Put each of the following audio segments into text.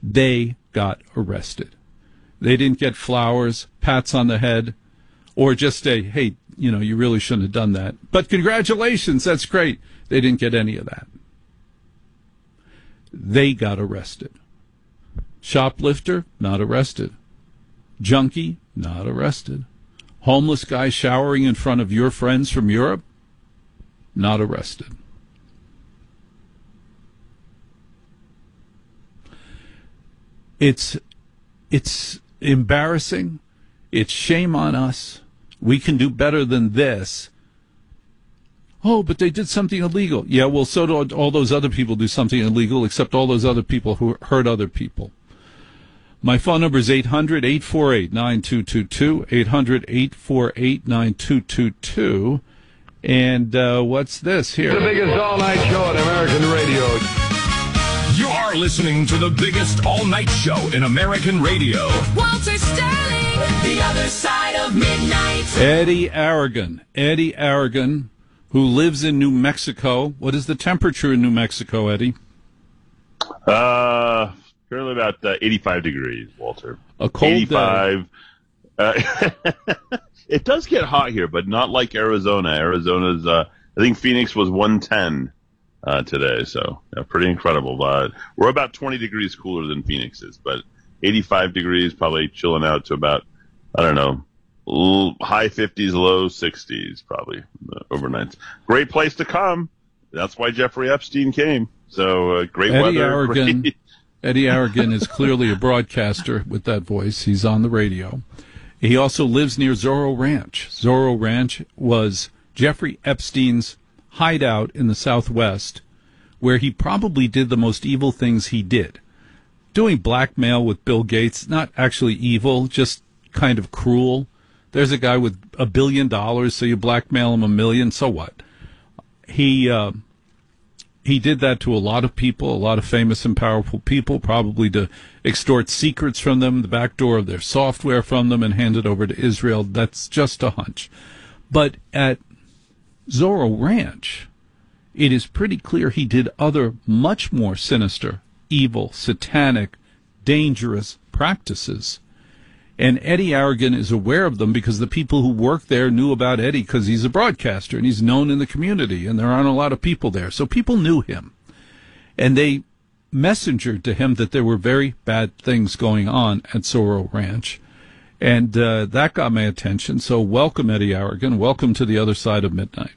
They got arrested. They didn't get flowers, pats on the head, or just say, hey, you really shouldn't have done that. But congratulations, that's great. They didn't get any of that. They got arrested. Shoplifter, not arrested. Junkie, not arrested. Homeless guy showering in front of your friends from Europe, not arrested. It's embarrassing. It's shame on us. We can do better than this. Oh, but they did something illegal. Yeah, well, so do all those other people do something illegal, except all those other people who hurt other people. My phone number is 800-848-9222, 800-848-9222. And what's this here? The biggest all-night show on American radio. You're listening to the biggest all-night show in American radio. Walter Sterling, the other side of midnight. Eddie Aragon, who lives in New Mexico. What is the temperature in New Mexico, Eddie? Currently about 85 degrees, Walter. A cold 85. It does get hot here, but not like Arizona. Arizona's, I think Phoenix was 110 today, so pretty incredible. We're about 20 degrees cooler than Phoenix is, but 85 degrees, probably chilling out to about, I don't know, high 50s, low 60s, probably overnight. Great place to come. That's why Jeffrey Epstein came. So great weather. Eddie Aragon is clearly a broadcaster with that voice. He's on the radio. He also lives near Zorro Ranch. Zorro Ranch was Jeffrey Epstein's hideout in the Southwest, where he probably did the most evil things he did. Doing blackmail with Bill Gates, not actually evil, just kind of cruel. There's a guy with $1 billion, so you blackmail him $1 million, so what? He did that to a lot of people, a lot of famous and powerful people, probably to extort secrets from them, the back door of their software from them, and hand it over to Israel. That's just a hunch. But at Zorro Ranch, it is pretty clear he did other much more sinister, evil, satanic, dangerous practices. And Eddie Aragon is aware of them because the people who work there knew about Eddie because he's a broadcaster and he's known in the community, and there aren't a lot of people there. So people knew him. And they messengered to him that there were very bad things going on at Zorro Ranch. And that got my attention. So welcome, Eddie Aragon. Welcome to the other side of midnight.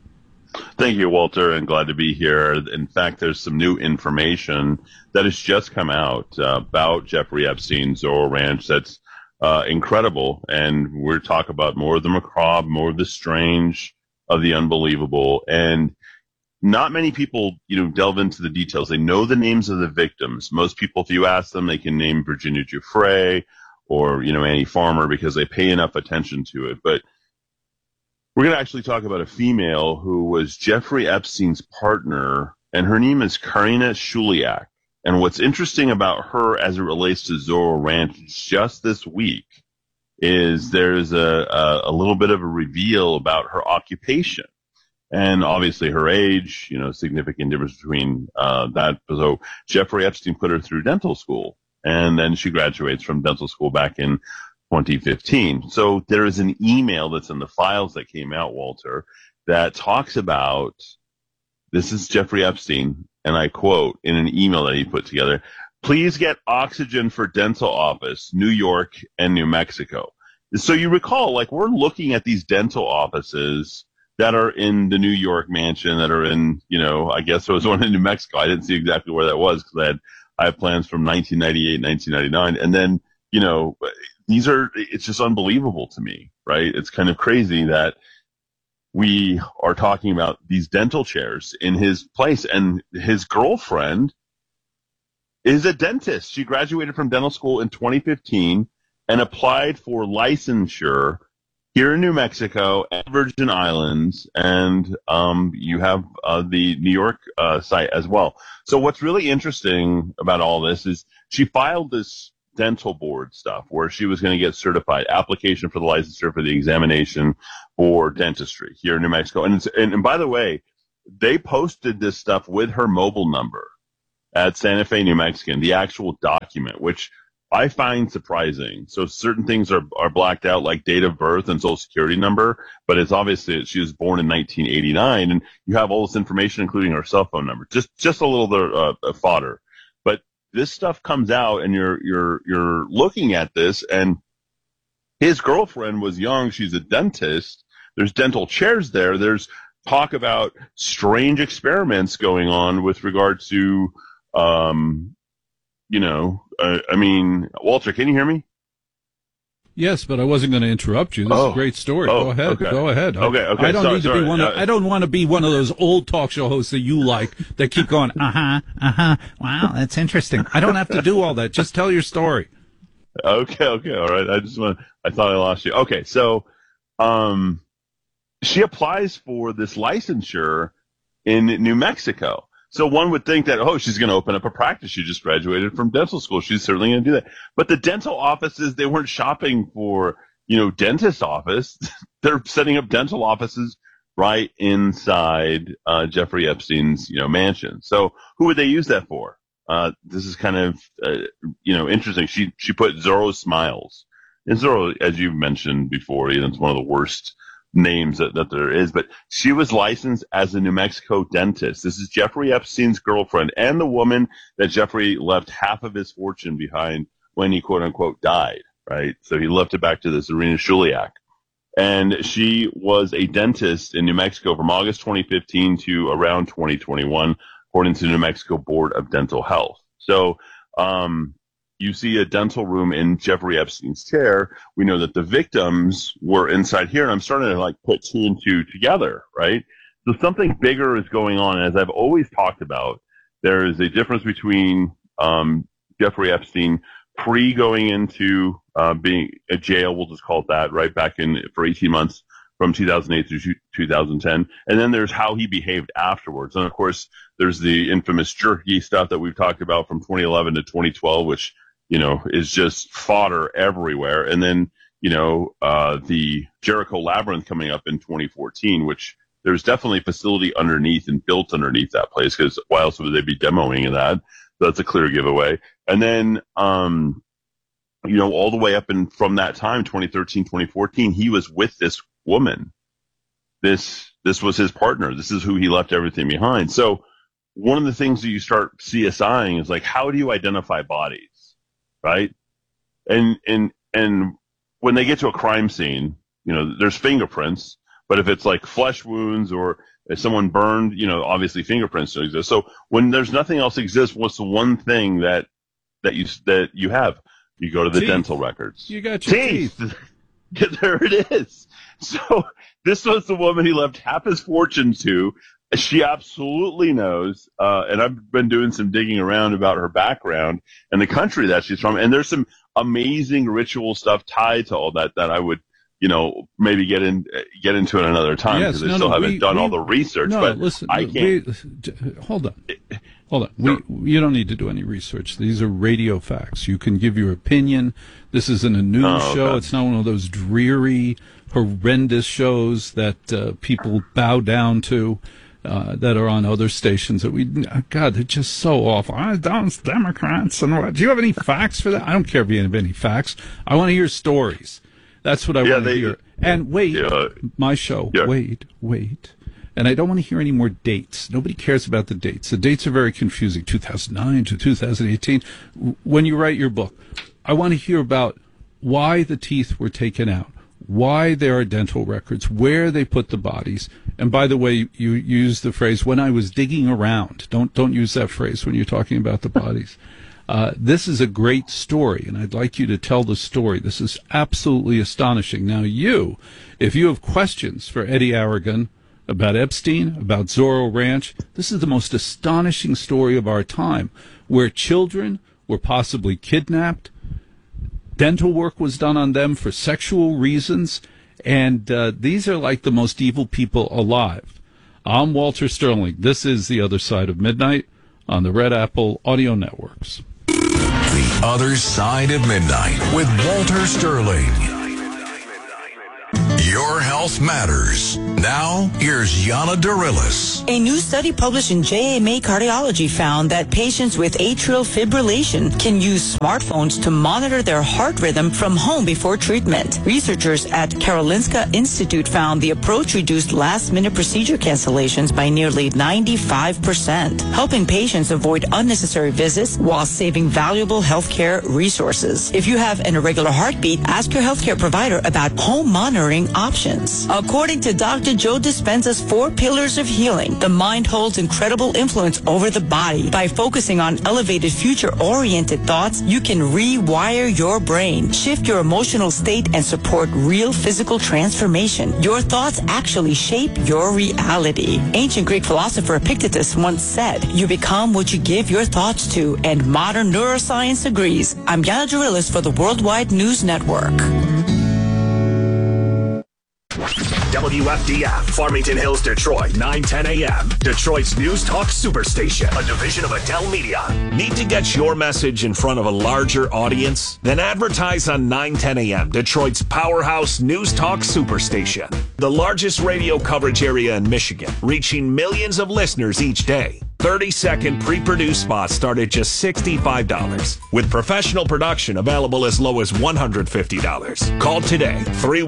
Thank you, Walter, and glad to be here. In fact, there's some new information that has just come out about Jeffrey Epstein, Zorro Ranch, that's incredible. And we're talking about more of the macabre, more of the strange, of the unbelievable. And not many people, delve into the details. They know the names of the victims. Most people, if you ask them, they can name Virginia Giuffre or, Annie Farmer because they pay enough attention to it. But we're going to actually talk about a female who was Jeffrey Epstein's partner, and her name is Karina Shuliak. And what's interesting about her as it relates to Zorro Ranch just this week is there's a little bit of a reveal about her occupation. And obviously her age, significant difference between that. So Jeffrey Epstein put her through dental school, and then she graduates from dental school back in 2015. So there is an email that's in the files that came out, Walter, that talks about, this is Jeffrey Epstein, and I quote in an email that he put together, "Please get oxygen for dental office, New York and New Mexico." So you recall, we're looking at these dental offices that are in the New York mansion, that are in, I guess there was one in New Mexico. I didn't see exactly where that was because I have plans from 1998, 1999. And then, it's just unbelievable to me, right? It's kind of crazy that we are talking about these dental chairs in his place, and his girlfriend is a dentist. She graduated from dental school in 2015 and applied for licensure here in New Mexico and Virgin Islands, and you have the New York site as well. So what's really interesting about all this is she filed this dental board stuff where she was going to get certified, application for the licensure for the examination for dentistry here in New Mexico. And by the way, they posted this stuff with her mobile number. at Santa Fe, New Mexico, the actual document, which I find surprising. So certain things are blacked out, like date of birth and social security number, but it's obviously she was born in 1989, and you have all this information, including her cell phone number. Just a little bit fodder. But this stuff comes out, and you're looking at this, and his girlfriend was young. She's a dentist. There's dental chairs there. There's talk about strange experiments going on with regard to, I mean, Walter, can you hear me? Yes, but I wasn't going to interrupt you. This is a great story. Go ahead. Okay. Go ahead. Okay. I don't need to be one. I don't want to be one of those old talk show hosts that you like that keep going. Wow, that's interesting. I don't have to do all that. Just tell your story. Okay. All right. I thought I lost you. Okay. So, she applies for this licensure in New Mexico. So one would think that, she's going to open up a practice. She just graduated from dental school. She's certainly going to do that. But the dental offices, they weren't shopping for, dentist office. They're setting up dental offices right inside Jeffrey Epstein's, mansion. So who would they use that for? This is kind of, interesting. She put Zorro Smiles. And Zorro, as you mentioned before, it's one of the worst names that there is, but she was licensed as a New Mexico dentist. This is Jeffrey Epstein's girlfriend and the woman that Jeffrey left half of his fortune behind when he quote unquote died, right? So he left it back to this Irina Shuliak. And she was a dentist in New Mexico from August 2015 to around 2021, according to the New Mexico Board of Dental Health. So, you see a dental room in Jeffrey Epstein's chair. We know that the victims were inside here, and I'm starting to put two and two together, right? So something bigger is going on. As I've always talked about, there is a difference between Jeffrey Epstein going into being a jail, we'll just call it that, right, back for 18 months from 2008 through 2010, and then there's how he behaved afterwards. And of course, there's the infamous jerky stuff that we've talked about from 2011 to 2012, which is just fodder everywhere. And then, the Jericho Labyrinth coming up in 2014, which there's definitely a facility underneath and built underneath that place, because why else would they be demoing that? So that's a clear giveaway. And then, all the way up from that time, 2013, 2014, he was with this woman. This was his partner. This is who he left everything behind. So one of the things that you start CSIing is how do you identify bodies? Right. And when they get to a crime scene, there's fingerprints, but if it's flesh wounds or if someone burned, obviously fingerprints don't exist. So when there's nothing else exists, what's the one thing that you have? You go to the dental records. You got your teeth. There it is. So this was the woman he left half his fortune to. She absolutely knows, and I've been doing some digging around about her background and the country that she's from, and there's some amazing ritual stuff tied to all that I would, maybe get into it another time, because I still haven't done all the research. No, but listen, I can't. Hold on. You don't need to do any research. These are radio facts. You can give your opinion. This isn't a news show. It's not one of those dreary, horrendous shows that people bow down to. That are on other stations God, they're just so awful. It's Democrats and what? Do you have any facts for that? I don't care if you have any facts. I want to hear stories. That's what I want to hear. And wait, my show. Yeah. Wait. And I don't want to hear any more dates. Nobody cares about the dates. The dates are very confusing. 2009 to 2018. When you write your book, I want to hear about why the teeth were taken out, why there are dental records, where they put the bodies. And by the way, you use the phrase, when I was digging around. Don't use that phrase when you're talking about the bodies. This is a great story, and I'd like you to tell the story. This is absolutely astonishing. Now, if you have questions for Eddie Aragon about Epstein, about Zorro Ranch, this is the most astonishing story of our time, where children were possibly kidnapped, dental work was done on them for sexual reasons, and these are like the most evil people alive. I'm Walter Sterling. This is The Other Side of Midnight on the Red Apple Audio Networks. The Other Side of Midnight with Walter Sterling. Your health health matters. Now, here's Yana Darilis. A new study published in JMA Cardiology found that patients with atrial fibrillation can use smartphones to monitor their heart rhythm from home before treatment. Researchers at Karolinska Institute found the approach reduced last-minute procedure cancellations by nearly 95%, helping patients avoid unnecessary visits while saving valuable healthcare resources. If you have an irregular heartbeat, ask your healthcare provider about home monitoring options. According to Dr. Joe Dispenza's 4 Pillars of Healing, the mind holds incredible influence over the body. By focusing on elevated future-oriented thoughts, you can rewire your brain, shift your emotional state, and support real physical transformation. Your thoughts actually shape your reality. Ancient Greek philosopher Epictetus once said, "You become what you give your thoughts to," and modern neuroscience agrees. I'm Yana Darilis for the Worldwide News Network. WFDF, Farmington Hills, Detroit, 9:10 a.m. Detroit's News Talk Superstation, a division of Adele Media. Need to get your message in front of a larger audience? Then advertise on 9:10 a.m., Detroit's powerhouse News Talk Superstation. The largest radio coverage area in Michigan, reaching millions of listeners each day. 30-second pre-produced spots start at just $65, with professional production available as low as $150. Call today,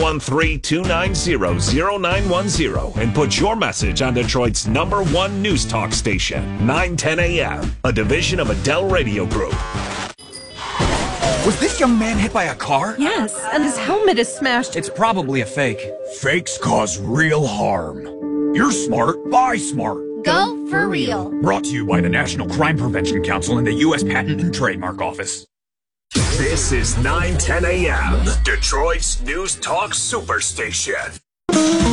313-290-0910, and put your message on Detroit's #1 news talk station, 9:10 a.m., a division of Adele Radio Group. Was this young man hit by a car? Yes, and his helmet is smashed. It's probably a fake. Fakes cause real harm. You're smart. Buy smart. Go for real. Brought to you by the National Crime Prevention Council and the U.S. Patent and Trademark Office. This is 9:10 a.m., Detroit's News Talk Superstation.